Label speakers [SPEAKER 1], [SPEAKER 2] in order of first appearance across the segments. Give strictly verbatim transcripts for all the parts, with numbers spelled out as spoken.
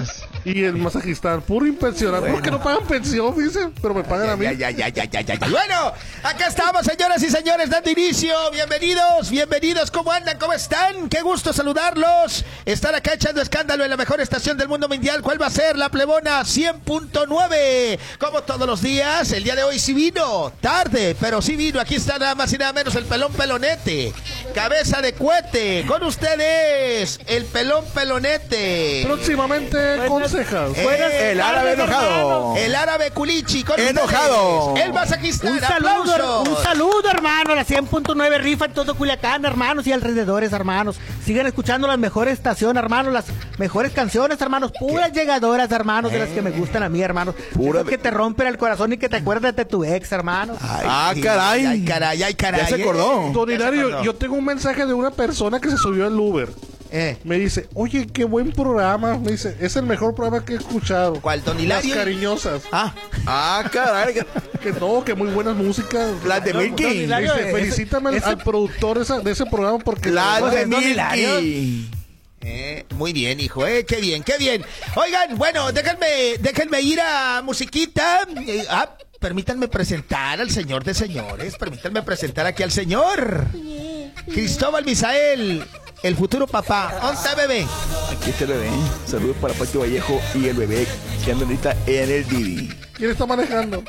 [SPEAKER 1] más. Y el masajista, puro impensionado.
[SPEAKER 2] Bueno.
[SPEAKER 1] ¿Por qué no pagan pensión, dicen? Pero me pagan a mí.
[SPEAKER 2] Ya, ya, ya, ya, ya, ya, ya. Bueno, acá estamos, señoras y señores, dando inicio. Bienvenidos, bienvenidos. ¿Cómo andan? ¿Cómo están? Qué gusto saludarlos. Estar acá echando escándalo en la mejor estación del mundo mundial. ¿Cuál va a ser? La Plebona cien punto nueve. Como todos los días, el día de hoy sí vino. Tarde, pero sí vino. Aquí está nada más y nada menos el pelón pelonete. Cabeza de cohete. Con ustedes, el pelón pelonete.
[SPEAKER 1] Próximamente con cejas.
[SPEAKER 2] Eh,
[SPEAKER 3] El árabe enojado.
[SPEAKER 2] El árabe culichi. Con
[SPEAKER 3] Enojado.
[SPEAKER 2] ustedes, el masajista.
[SPEAKER 4] Un saludo,
[SPEAKER 2] ¡Aplausos!
[SPEAKER 4] un saludo, hermano. La cien punto nueve rifa en todo Culiacán, hermanos, y alrededores, hermanos. Sigan escuchando las mejores estaciones, hermanos, las mejores canciones, hermanos. Puras llegadoras, hermanos, de las que me gustan a mí, hermanos.
[SPEAKER 3] Pura-
[SPEAKER 4] Esas que te rompen el corazón y que te acuerdas de tu ex, hermanos.
[SPEAKER 2] Ay,
[SPEAKER 3] Ah,
[SPEAKER 2] sí,
[SPEAKER 3] caray.
[SPEAKER 2] Ay, caray, ay, caray.
[SPEAKER 3] Ya se
[SPEAKER 2] eh.
[SPEAKER 3] acordó.
[SPEAKER 1] Don
[SPEAKER 2] Ya se
[SPEAKER 1] Hilario,
[SPEAKER 2] acordó.
[SPEAKER 1] yo tengo un mensaje de una persona que se subió al Uber.
[SPEAKER 2] Eh,
[SPEAKER 1] Me dice, oye, qué buen programa. Me dice, es el mejor programa que he escuchado.
[SPEAKER 2] ¿Cuál, Don
[SPEAKER 1] Las
[SPEAKER 2] Hilario?
[SPEAKER 1] cariñosas.
[SPEAKER 2] Ah,
[SPEAKER 3] Ah, caray.
[SPEAKER 1] Que no, que muy buenas músicas.
[SPEAKER 3] Las de
[SPEAKER 1] Don-
[SPEAKER 3] Milky.
[SPEAKER 1] Don Hilario,
[SPEAKER 4] Ese-
[SPEAKER 1] felicítame al-
[SPEAKER 4] ese-
[SPEAKER 1] al productor esa- de ese programa porque...
[SPEAKER 3] La
[SPEAKER 4] Pues
[SPEAKER 3] de
[SPEAKER 4] es Don Hilario.
[SPEAKER 3] Milky.
[SPEAKER 2] eh, muy bien, hijo, eh, qué bien, qué bien. Oigan, bueno, déjenme, déjenme ir a musiquita. Eh, ah, permítanme presentar al señor de señores. Permítanme presentar aquí al señor Cristóbal Misael, el futuro papá. ¿Dónde está, bebé?
[SPEAKER 3] Aquí está el bebé. Saludos para Patio Vallejo y el bebé que anda ahorita en el Didi.
[SPEAKER 1] ¿Quién está manejando?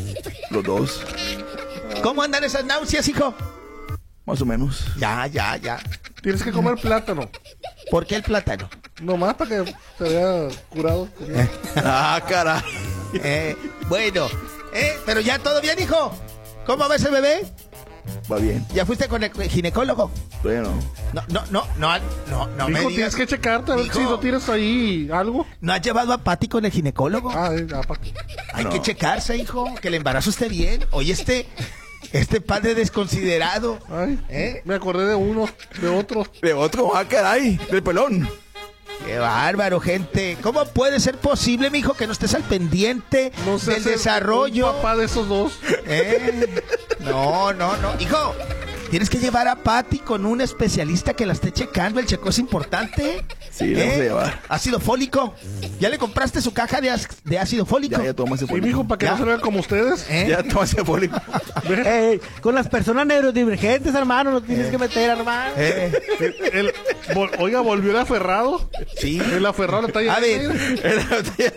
[SPEAKER 3] Los dos,
[SPEAKER 2] ¿Cómo andan esas náuseas, hijo?
[SPEAKER 3] más o menos.
[SPEAKER 2] Ya, ya, ya.
[SPEAKER 1] Tienes que comer plátano.
[SPEAKER 2] ¿Por qué el plátano?
[SPEAKER 1] Nomás para que te vea curado.
[SPEAKER 3] Ah, caray.
[SPEAKER 2] Eh, bueno, eh, pero ya todo bien, hijo. ¿Cómo ves el bebé?
[SPEAKER 3] Va bien.
[SPEAKER 2] ¿Ya fuiste con el ginecólogo?
[SPEAKER 3] Todavía no.
[SPEAKER 2] No, no, no, no, no, no me
[SPEAKER 1] Hijo,
[SPEAKER 2] digas.
[SPEAKER 1] tienes que checarte a ver
[SPEAKER 2] Hijo.
[SPEAKER 1] si no tienes ahí algo.
[SPEAKER 2] ¿No has llevado a Pati con el ginecólogo?
[SPEAKER 1] Ah, eh, ah, pa-
[SPEAKER 2] Hay
[SPEAKER 3] no.
[SPEAKER 2] que checarse, hijo, que el embarazo esté bien. Oye, este, este padre desconsiderado.
[SPEAKER 1] Ay,
[SPEAKER 2] ¿Eh?
[SPEAKER 1] me acordé de uno, de otro.
[SPEAKER 3] De otro, ah, caray. Del pelón.
[SPEAKER 2] Qué bárbaro, gente. ¿Cómo puede ser posible, mijo, que no estés al pendiente
[SPEAKER 1] No sé
[SPEAKER 2] del
[SPEAKER 1] ser
[SPEAKER 2] desarrollo?
[SPEAKER 1] un papá de esos dos.
[SPEAKER 2] ¿Eh? No, no, no. Hijo, tienes que llevar a Pati con un especialista que la esté checando. El checo es importante.
[SPEAKER 3] Sí, la vamos a llevar.
[SPEAKER 2] Ácido fólico. ¿Ya le compraste su caja de, as- de ácido fólico?
[SPEAKER 3] Ya, ya toma ese
[SPEAKER 1] Y
[SPEAKER 3] fólico.
[SPEAKER 1] mijo, para que
[SPEAKER 2] Ya.
[SPEAKER 1] no se vean como ustedes.
[SPEAKER 2] ¿Eh?
[SPEAKER 3] Ya toma ese fólico.
[SPEAKER 4] Ey, con las personas neurodivergentes, hermano, no tienes que meter, hermano.
[SPEAKER 2] ¿Eh?
[SPEAKER 1] El- el- vol- oiga, volvió el aferrado.
[SPEAKER 2] Sí.
[SPEAKER 1] El aferrado le está
[SPEAKER 2] A
[SPEAKER 1] llegando.
[SPEAKER 2] ver.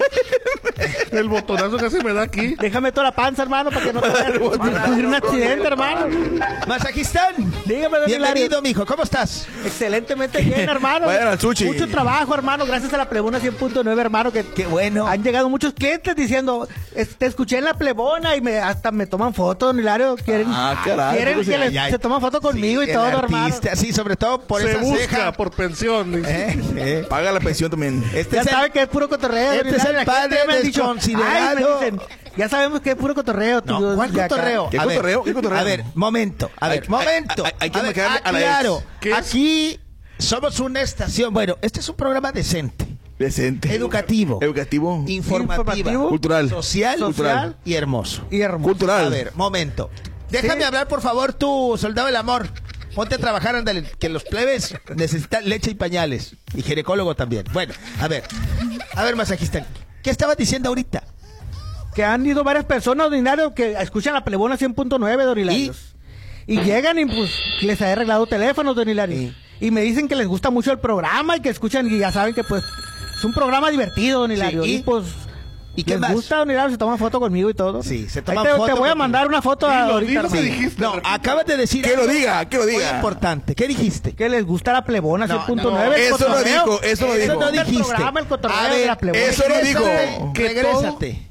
[SPEAKER 1] El botonazo que se me da aquí.
[SPEAKER 4] Déjame toda la panza, hermano, para que no te vaya a ocurrir un accidente, hermano.
[SPEAKER 2] Masajistán.
[SPEAKER 4] Dígame, don
[SPEAKER 2] Bienvenido,
[SPEAKER 4] Hilario.
[SPEAKER 2] mijo. ¿Cómo estás?
[SPEAKER 4] Excelentemente bien, hermano.
[SPEAKER 3] Vayan al sushi.
[SPEAKER 4] Mucho trabajo, hermano, gracias a la Plebona cien punto nueve, hermano, que,
[SPEAKER 2] Qué bueno.
[SPEAKER 4] han llegado muchos clientes diciendo, "Es- te escuché en la Plebona", y me hasta me toman fotos, don Hilario. Quieren,
[SPEAKER 3] Ah, caray.
[SPEAKER 4] quieren
[SPEAKER 3] Pues,
[SPEAKER 4] que
[SPEAKER 2] Ay,
[SPEAKER 4] les-
[SPEAKER 2] ay.
[SPEAKER 4] se toman fotos conmigo
[SPEAKER 2] Sí,
[SPEAKER 4] y
[SPEAKER 2] el
[SPEAKER 4] todo, hermano.
[SPEAKER 2] artista, sí, sobre todo por
[SPEAKER 1] Se
[SPEAKER 2] esa
[SPEAKER 1] busca
[SPEAKER 2] ceja.
[SPEAKER 1] por pensión. dice.
[SPEAKER 2] ¿Eh? ¿Eh?
[SPEAKER 3] Paga la pensión también.
[SPEAKER 2] Este
[SPEAKER 4] Ya
[SPEAKER 2] es el-
[SPEAKER 4] sabe que es puro cotorreo.
[SPEAKER 2] este
[SPEAKER 4] don
[SPEAKER 2] es el
[SPEAKER 4] Hilario. La gente
[SPEAKER 2] padre
[SPEAKER 4] me ha dicho,
[SPEAKER 2] desconsiderado.
[SPEAKER 4] "Ay", me dicen, ya sabemos que es puro cotorreo. tú-
[SPEAKER 2] No, ¿cuál
[SPEAKER 4] de acá.
[SPEAKER 2] cotorreo?
[SPEAKER 3] ¿Qué
[SPEAKER 2] A ver,
[SPEAKER 3] cotorreo? ¿Qué cotorreo?
[SPEAKER 2] A ver, momento, a ver,
[SPEAKER 3] Hay-
[SPEAKER 2] momento.
[SPEAKER 3] hay- hay que
[SPEAKER 2] A ver,
[SPEAKER 3] marcarle a la
[SPEAKER 2] aclaro,
[SPEAKER 3] ex.
[SPEAKER 1] ¿Qué es?
[SPEAKER 2] aquí somos una estación, bueno, este es un programa decente,
[SPEAKER 3] Decente.
[SPEAKER 2] educativo,
[SPEAKER 3] Educativo.
[SPEAKER 2] informativo,
[SPEAKER 4] Informativo,
[SPEAKER 3] Cultural.
[SPEAKER 2] social,
[SPEAKER 4] Social
[SPEAKER 2] y hermoso.
[SPEAKER 4] Y hermoso.
[SPEAKER 3] Cultural.
[SPEAKER 2] A ver, momento. Déjame
[SPEAKER 4] Sí.
[SPEAKER 2] hablar, por favor, tú, soldado del amor. Ponte a trabajar, ándale, que los plebes necesitan leche y pañales. Y ginecólogo también. Bueno, a ver. A ver, masajista. ¿Qué estabas diciendo ahorita?
[SPEAKER 4] Que han ido varias personas, don Hilario, que escuchan la Plebona cien punto nueve, don Hilario. Y llegan y pues les ha arreglado teléfonos, don Hilario.
[SPEAKER 2] Sí.
[SPEAKER 4] Y me dicen que les gusta mucho el programa y que escuchan y ya saben que pues es un programa divertido, don Hilario.
[SPEAKER 2] Sí, y-
[SPEAKER 4] y, pues
[SPEAKER 2] ¿y qué
[SPEAKER 4] les
[SPEAKER 2] más?
[SPEAKER 4] gusta, don Hilario, se toman foto conmigo y todo.
[SPEAKER 2] Sí, se
[SPEAKER 4] Ahí
[SPEAKER 2] toman
[SPEAKER 4] te,
[SPEAKER 2] foto
[SPEAKER 4] te voy a
[SPEAKER 2] contigo.
[SPEAKER 4] mandar una foto
[SPEAKER 1] Dilo,
[SPEAKER 4] ahorita,
[SPEAKER 1] dilo
[SPEAKER 4] hermano.
[SPEAKER 1] que dijiste.
[SPEAKER 2] No, acabas de decir.
[SPEAKER 3] Que lo
[SPEAKER 2] algo
[SPEAKER 3] diga, que lo
[SPEAKER 2] muy
[SPEAKER 3] diga.
[SPEAKER 2] importante. ¿Qué dijiste?
[SPEAKER 4] Que les gusta la Plebona
[SPEAKER 2] No,
[SPEAKER 4] cien punto
[SPEAKER 2] no,
[SPEAKER 4] nueve. el
[SPEAKER 3] eso no
[SPEAKER 4] cotorreo.
[SPEAKER 3] dijo, eso no
[SPEAKER 4] Eso
[SPEAKER 3] dijo.
[SPEAKER 4] no
[SPEAKER 2] El
[SPEAKER 4] dijiste.
[SPEAKER 2] programa,
[SPEAKER 4] programa, el cotorreo
[SPEAKER 2] A
[SPEAKER 4] de
[SPEAKER 2] ver,
[SPEAKER 4] la Plebona.
[SPEAKER 3] eso no dijo.
[SPEAKER 2] Regrésate, Regrésate.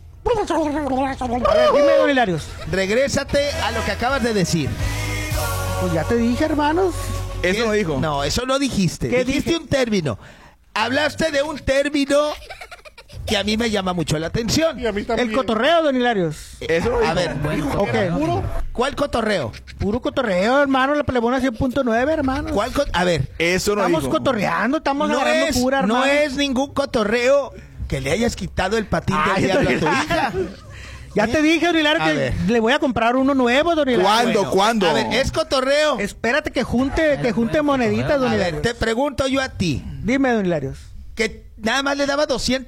[SPEAKER 4] A ver, dime, don Hilario.
[SPEAKER 2] Regrésate a lo que acabas de decir.
[SPEAKER 4] Pues ya te dije, hermanos.
[SPEAKER 3] Eso no dijo.
[SPEAKER 2] No, eso no dijiste.
[SPEAKER 4] ¿Qué
[SPEAKER 2] Dijiste
[SPEAKER 4] dije?
[SPEAKER 2] un término. Hablaste de un término que a mí me llama mucho la atención.
[SPEAKER 1] Y a mí también.
[SPEAKER 4] El cotorreo, don Hilario.
[SPEAKER 3] Eso no
[SPEAKER 2] A
[SPEAKER 3] dijo.
[SPEAKER 2] ver,
[SPEAKER 4] Ok.
[SPEAKER 1] Puro.
[SPEAKER 2] ¿cuál cotorreo?
[SPEAKER 4] Puro cotorreo, hermano. La Plebona cien punto nueve, hermano.
[SPEAKER 2] ¿Cuál co- A ver,
[SPEAKER 3] Eso no
[SPEAKER 4] Estamos
[SPEAKER 3] dijo.
[SPEAKER 4] cotorreando, estamos
[SPEAKER 2] no
[SPEAKER 4] agarrando
[SPEAKER 2] es,
[SPEAKER 4] pura, hermano.
[SPEAKER 2] no es ningún cotorreo que le hayas quitado el patín
[SPEAKER 4] Ay,
[SPEAKER 2] del diablo a tu
[SPEAKER 4] don
[SPEAKER 2] hija.
[SPEAKER 4] Ya te dije, don Hilario,
[SPEAKER 2] A
[SPEAKER 4] que
[SPEAKER 2] ver.
[SPEAKER 4] le voy a comprar uno nuevo, don Hilario.
[SPEAKER 3] ¿Cuándo?
[SPEAKER 2] Bueno,
[SPEAKER 3] ¿Cuándo?
[SPEAKER 2] A ver, es cotorreo.
[SPEAKER 4] Espérate que junte, que junte moneditas, don
[SPEAKER 2] A
[SPEAKER 4] Hilario.
[SPEAKER 2] ver, te pregunto yo a ti,
[SPEAKER 4] Dime, don Hilario.
[SPEAKER 2] que nada más le daba doscientos